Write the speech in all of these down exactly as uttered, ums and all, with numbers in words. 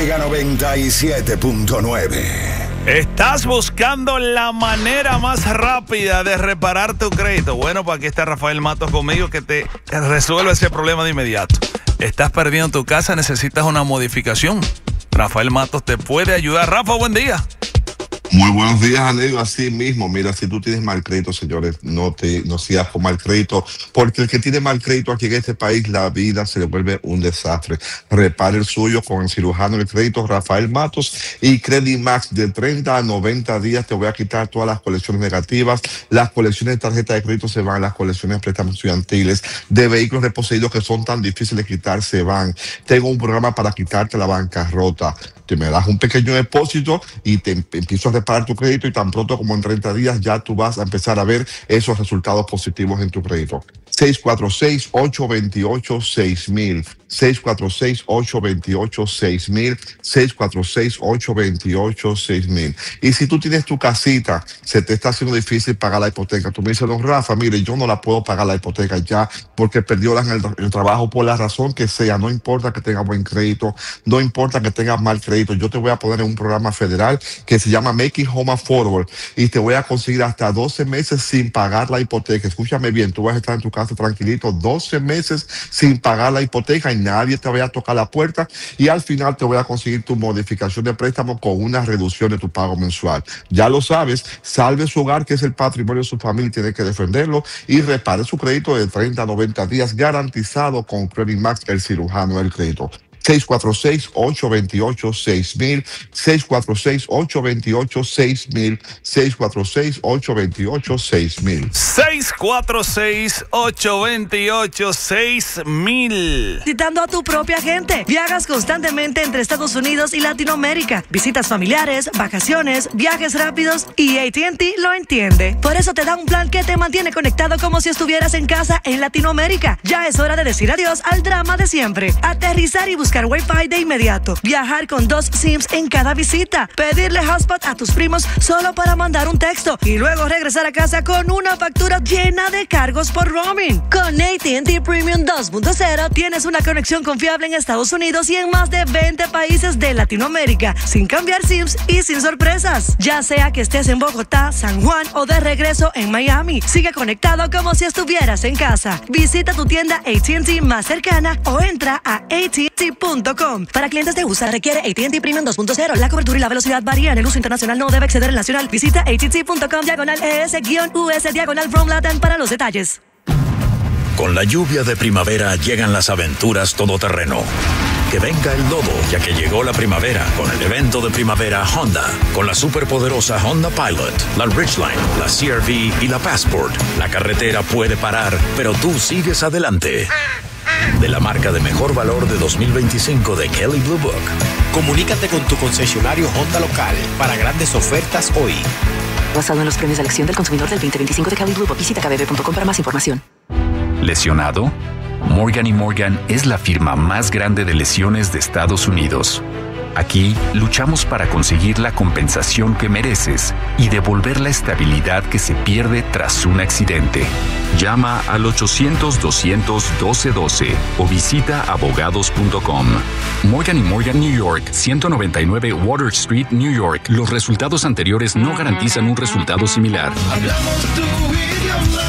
Mega noventa y siete punto nueve. ¿Estás buscando la manera más rápida de reparar tu crédito? Bueno, pues aquí está Rafael Matos conmigo que te resuelve ese problema de inmediato. ¿Estás perdiendo tu casa? ¿Necesitas una modificación? Rafael Matos te puede ayudar. Rafa, buen día. Muy buenos días, amigo. Así mismo, mira, si tú tienes mal crédito, señores, no te no sigas con mal crédito, porque el que tiene mal crédito aquí en este país, la vida se le vuelve un desastre. Repare el suyo con el cirujano del crédito, Rafael Matos, y Credit Max de treinta a noventa días. Te voy a quitar todas las colecciones negativas. Las colecciones de tarjeta de crédito se van, las colecciones de préstamos estudiantiles, de vehículos reposeídos que son tan difíciles de quitar, se van. Tengo un programa para quitarte la bancarrota. Te me das un pequeño depósito y te empiezo a reparar tu crédito, y tan pronto como en treinta días ya tú vas a empezar a ver esos resultados positivos en tu crédito. seis cuatro seis, ocho dos ocho, seis mil. seis cuatro seis, ocho dos ocho, seis mil. seis cuatro seis, ocho dos ocho, seis mil. Y si tú tienes tu casita, se te está haciendo difícil pagar la hipoteca. Tú me dices, don Rafa, mire, yo no la puedo pagar la hipoteca ya porque perdió en el, el trabajo por la razón que sea. No importa que tenga buen crédito, no importa que tenga mal crédito. Yo te voy a poner en un programa federal que se llama Make It Home Affordable y te voy a conseguir hasta doce meses sin pagar la hipoteca. Escúchame bien, tú vas a estar en tu casa tranquilito doce meses sin pagar la hipoteca y nadie te vaya a tocar la puerta, y al final te voy a conseguir tu modificación de préstamo con una reducción de tu pago mensual. Ya lo sabes, salve su hogar, que es el patrimonio de su familia y tiene que defenderlo, y repare su crédito de treinta a noventa días garantizado con Credit Max, el cirujano del crédito. seis cuatro seis, ocho dos ocho, seis mil. seis cuatro seis, ocho dos ocho, seis mil. seis cuatro seis, ocho dos ocho, seis mil. seis cuatro seis, ocho dos ocho, seis mil. Visitando a tu propia gente. Viajas constantemente entre Estados Unidos y Latinoamérica. Visitas familiares, vacaciones, viajes rápidos, y A T and T lo entiende. Por eso te da un plan que te mantiene conectado como si estuvieras en casa en Latinoamérica. Ya es hora de decir adiós al drama de siempre. Aterrizar y buscar Wi-Fi de inmediato, viajar con dos SIMs en cada visita, pedirle hotspot a tus primos solo para mandar un texto y luego regresar a casa con una factura llena de cargos por roaming. Con A T and T Premium dos punto cero tienes una conexión confiable en Estados Unidos y en más de veinte países de Latinoamérica, sin cambiar SIMs y sin sorpresas. Ya sea que estés en Bogotá, San Juan o de regreso en Miami, sigue conectado como si estuvieras en casa. Visita tu tienda A T and T más cercana o entra a A T and T punto com. Para clientes de U S A requiere A T and T Premium dos punto cero. La cobertura y la velocidad varían. El uso internacional no debe exceder el nacional. Visita A T and T punto com diagonal E S U S diagonal From Latin para los detalles. Con la lluvia de primavera llegan las aventuras todoterreno. Que venga el lodo, ya que llegó la primavera con el evento de primavera Honda. Con la superpoderosa Honda Pilot, la Ridgeline, la C R V y la Passport. La carretera puede parar, pero tú sigues adelante. De la marca de mejor valor de dos mil veinticinco de Kelley Blue Book. Comunícate con tu concesionario Honda local para grandes ofertas hoy. Basado en los premios de elección del consumidor del veinte veinticinco de Kelley Blue Book. Visita K B B punto com para más información. ¿Lesionado? Morgan y Morgan es la firma más grande de lesiones de Estados Unidos. Aquí luchamos para conseguir la compensación que mereces y devolver la estabilidad que se pierde tras un accidente. Llama al ochocientos, doscientos, doce doce o visita abogados punto com. Morgan y Morgan New York, ciento noventa y nueve Water Street, New York. Los resultados anteriores no garantizan un resultado similar. Hablamos tu idioma.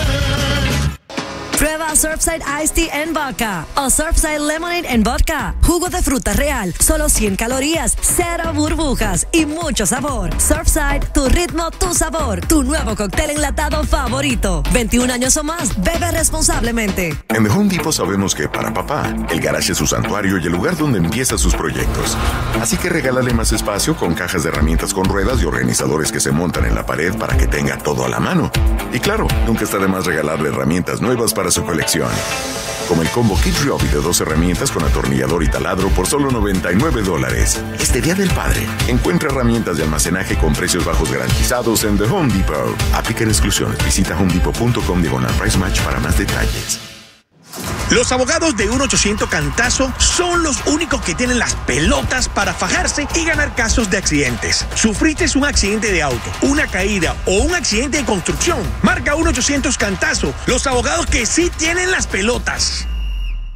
Prueba Surfside Iced Tea en vodka o Surfside Lemonade en vodka. Jugo de fruta real, solo cien calorías, cero burbujas y mucho sabor. Surfside, tu ritmo, tu sabor, tu nuevo cóctel enlatado favorito. veintiún años o más, bebe responsablemente. En The Home Depot sabemos que para papá, el garage es su santuario y el lugar donde empieza sus proyectos. Así que regálale más espacio con cajas de herramientas con ruedas y organizadores que se montan en la pared para que tenga todo a la mano. Y claro, nunca está de más regalarle herramientas nuevas para su colección. Como el combo Kit Ryobi de dos herramientas con atornillador y taladro por solo noventa y nueve dólares. Este Día del Padre, encuentra herramientas de almacenaje con precios bajos garantizados en The Home Depot. Aplican exclusiones. Visita home depot punto com diagonal price match para más detalles. Los abogados de uno ochocientos Cantazo son los únicos que tienen las pelotas para fajarse y ganar casos de accidentes. ¿Sufriste un accidente de auto, una caída o un accidente de construcción? Marca uno ochocientos Cantazo, los abogados que sí tienen las pelotas.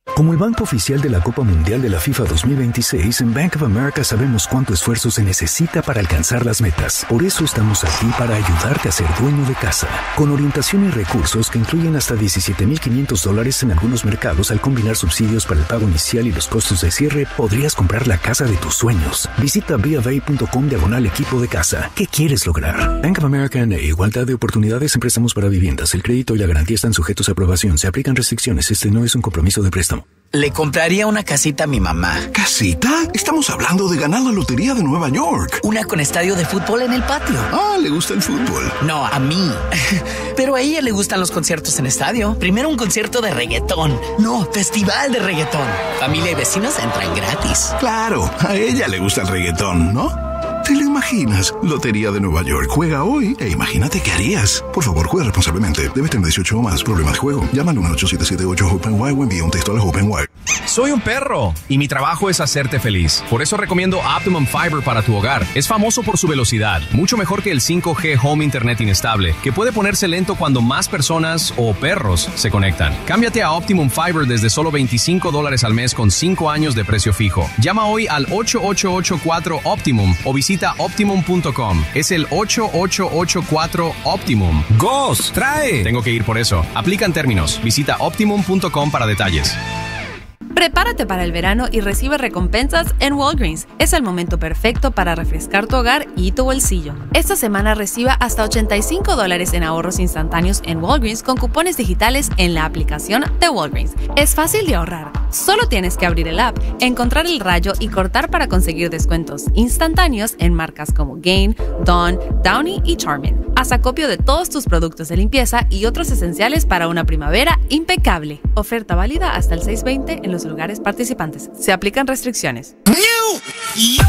Como el banco oficial de la Copa Mundial de la FIFA dos mil veintiséis, en Bank of America sabemos cuánto esfuerzo se necesita para alcanzar las metas. Por eso estamos aquí para ayudarte a ser dueño de casa. Con orientación y recursos que incluyen hasta diecisiete mil quinientos dólares en algunos mercados, al combinar subsidios para el pago inicial y los costos de cierre, podrías comprar la casa de tus sueños. Visita bofa.com diagonal equipo de casa. ¿Qué quieres lograr? Bank of America N A. Igualdad de oportunidades en préstamos para viviendas. El crédito y la garantía están sujetos a aprobación. Se aplican restricciones. Este no es un compromiso de préstamo. Le compraría una casita a mi mamá. ¿Casita? Estamos hablando de ganar la lotería de Nueva York. Una con estadio de fútbol en el patio. Ah, ¿le gusta el fútbol? No, a mí. Pero a ella le gustan los conciertos en estadio. Primero un concierto de reggaetón. No, festival de reggaetón. Familia y vecinos entran gratis. Claro, a ella le gusta el reggaetón, ¿no? ¿Te lo imaginas? Lotería de Nueva York. Juega hoy e imagínate qué harías. Por favor, juega responsablemente. Debes tener dieciocho o más. Problemas de juego. Llama al uno ocho siete siete ocho Hope and Y o envía un texto a la Hope and Y. Soy un perro y mi trabajo es hacerte feliz. Por eso recomiendo Optimum Fiber para tu hogar. Es famoso por su velocidad, mucho mejor que el cinco G Home Internet inestable, que puede ponerse lento cuando más personas o perros se conectan. Cámbiate a Optimum Fiber desde solo veinticinco dólares al mes con cinco años de precio fijo. Llama hoy al ocho ocho ocho cuatro Optimum o visita optimum punto com. Es el ocho ocho ocho cuatro Optimum. ¡Gos! ¡Trae! Tengo que ir por eso. Aplican términos. Visita optimum punto com para detalles. Prepárate para el verano y recibe recompensas en Walgreens. Es el momento perfecto para refrescar tu hogar y tu bolsillo. Esta semana reciba hasta ochenta y cinco dólares en ahorros instantáneos en Walgreens con cupones digitales en la aplicación de Walgreens. Es fácil de ahorrar. Solo tienes que abrir el app, encontrar el rayo y cortar para conseguir descuentos instantáneos en marcas como Gain, Dawn, Downy y Charmin. Haz acopio de todos tus productos de limpieza y otros esenciales para una primavera impecable. Oferta válida hasta el seis veinte en los lugares participantes. Se aplican restricciones.